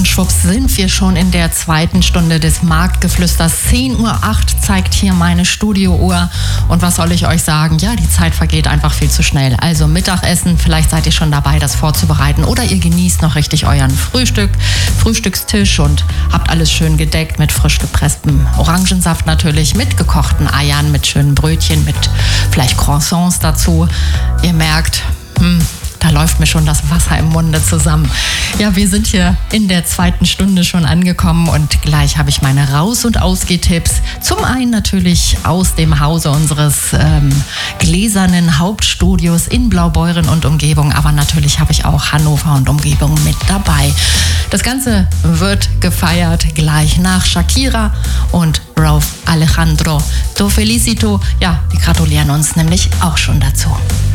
Und schwupps sind wir schon in der zweiten Stunde des Marktgeflüsters. 10:08 Uhr zeigt hier meine Studiouhr. Und was soll ich euch sagen? Ja, die Zeit vergeht einfach viel zu schnell. Also Mittagessen, vielleicht seid ihr schon dabei, das vorzubereiten. Oder ihr genießt noch richtig euren Frühstückstisch und habt alles schön gedeckt mit frisch gepresstem Orangensaft natürlich, mit gekochten Eiern, mit schönen Brötchen, mit vielleicht Croissants dazu. Ihr merkt, da läuft mir schon das Wasser im Munde zusammen. Ja, wir sind hier in der zweiten Stunde schon angekommen und gleich habe ich meine Raus- und Ausgehtipps. Zum einen natürlich aus dem Hause unseres gläsernen Hauptstudios in Blaubeuren und Umgebung, aber natürlich habe ich auch Hannover und Umgebung mit dabei. Das Ganze wird gefeiert gleich nach Shakira und Rauw Alejandro. To felicito, ja, die gratulieren uns nämlich auch schon dazu.